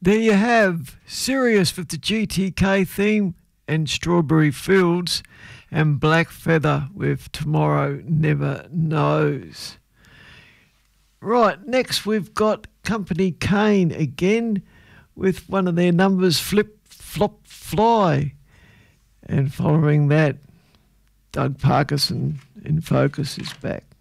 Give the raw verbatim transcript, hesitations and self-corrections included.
There you have Sirius with the G T K theme and Strawberry Fields, and Black Feather with Tomorrow Never Knows. Right, next we've got Company Kane again with one of their numbers, Flip Flop Fly. And following that, Doug Parkinson in Focus is back.